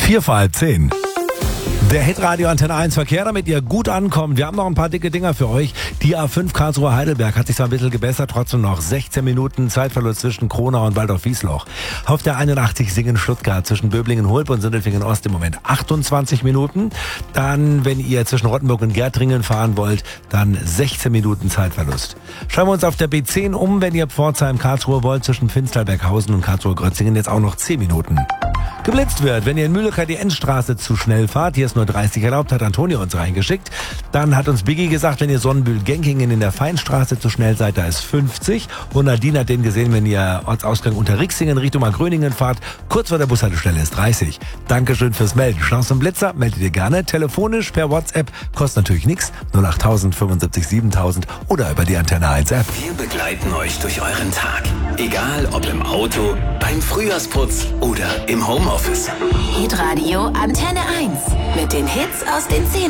5:45. Der Hitradio Antenne 1 Verkehr, damit ihr gut ankommt. Wir haben noch ein paar dicke Dinger für euch. Die A5 Karlsruhe-Heidelberg hat sich zwar ein bisschen gebessert, trotzdem noch 16 Minuten Zeitverlust zwischen Kronau und Waldorf-Wiesloch. Auf der 81 Singen-Stuttgart zwischen Böblingen-Hulp und Sindelfingen-Ost im Moment 28 Minuten. Dann, wenn ihr zwischen Rottenburg und Gärtringen fahren wollt, dann 16 Minuten Zeitverlust. Schauen wir uns auf der B10 um, wenn ihr Pforzheim-Karlsruhe wollt, zwischen Finsterberghausen und Karlsruhe-Grötzingen jetzt auch noch 10 Minuten. Geblitzt wird, wenn ihr in Mühlecker die Endstraße zu schnell fahrt, hier ist nur 30 erlaubt, hat Antonio uns reingeschickt. Dann hat uns Biggie gesagt, wenn ihr Sonnenbühl-Genkingen in der Feinstraße zu schnell seid, da ist 50. Und Nadine hat den gesehen, wenn ihr Ortsausgang unter Rixingen Richtung Markgröningen fahrt, kurz vor der Bushaltestelle ist 30. Dankeschön fürs Melden. Chance und Blitzer, meldet ihr gerne. Telefonisch per WhatsApp, kostet natürlich nichts. 08000 75 7000 oder über die Antenne 1 App. Wir begleiten euch durch euren Tag. Egal ob im Auto, beim Frühjahrsputz oder im Homeoffice. Hitradio Antenne 1 mit den Hits aus den 10